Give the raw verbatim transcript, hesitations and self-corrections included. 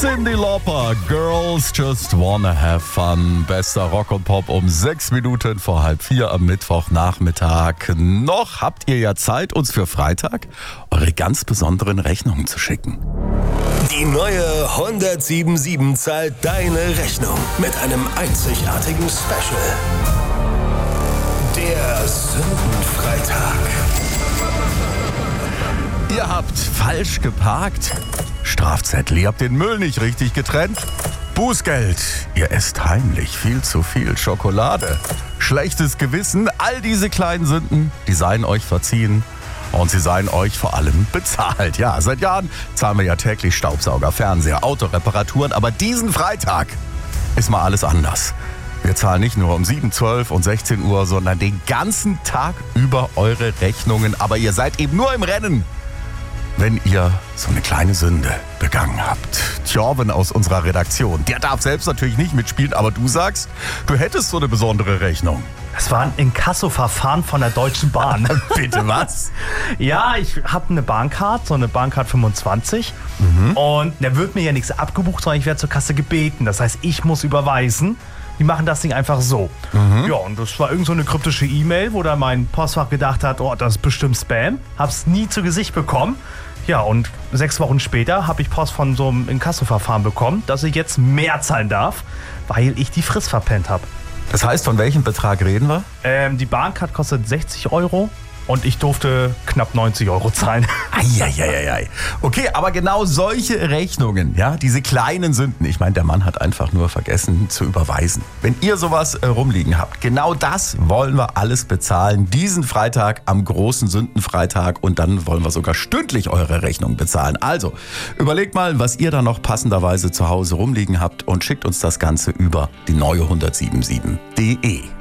Cyndi Lauper, Girls Just Wanna Have Fun. Bester Rock und Pop um sechs Minuten vor halb vier am Mittwochnachmittag. Noch habt ihr ja Zeit, uns für Freitag eure ganz besonderen Rechnungen zu schicken. Die neue hundertsiebenundsiebzig zahlt deine Rechnung mit einem einzigartigen Special. Der Sündenfreitag. Ihr habt falsch geparkt, Strafzettel, ihr habt den Müll nicht richtig getrennt, Bußgeld, ihr esst heimlich viel zu viel Schokolade, schlechtes Gewissen, all diese kleinen Sünden, die seien euch verziehen und sie seien euch vor allem bezahlt. Ja, seit Jahren zahlen wir ja täglich Staubsauger, Fernseher, Autoreparaturen, aber diesen Freitag ist mal alles anders. Wir zahlen nicht nur um sieben, zwölf und sechzehn Uhr, sondern den ganzen Tag über eure Rechnungen, aber ihr seid eben nur im Rennen, wenn ihr so eine kleine Sünde begangen habt. Thjörven aus unserer Redaktion, der darf selbst natürlich nicht mitspielen, aber du sagst, du hättest so eine besondere Rechnung. Es war ein Inkasso-Verfahren von der Deutschen Bahn. Bitte was? Ja, ich habe eine Bahncard, so eine Bahncard fünfundzwanzig. Mhm. Und da wird mir ja nichts abgebucht, sondern ich werde zur Kasse gebeten. Das heißt, ich muss überweisen. Die machen das Ding einfach so. Mhm. Ja, und das war irgend so eine kryptische E-Mail, wo dann mein Postfach gedacht hat, oh, das ist bestimmt Spam. Hab's nie zu Gesicht bekommen. Ja, und sechs Wochen später habe ich Post von so einem Inkasso-Verfahren bekommen, dass ich jetzt mehr zahlen darf, weil ich die Frist verpennt habe. Das heißt, von welchem Betrag reden wir? Ähm, die Bahncard kostet sechzig Euro. Und ich durfte knapp neunzig Euro zahlen. Eieieiei. Okay, aber genau solche Rechnungen, ja, diese kleinen Sünden, ich meine, der Mann hat einfach nur vergessen zu überweisen. Wenn ihr sowas äh, rumliegen habt, genau das wollen wir alles bezahlen. Diesen Freitag am großen Sündenfreitag und dann wollen wir sogar stündlich eure Rechnung bezahlen. Also, überlegt mal, was ihr da noch passenderweise zu Hause rumliegen habt und schickt uns das Ganze über die neue hundertsiebenundsiebzig punkt de.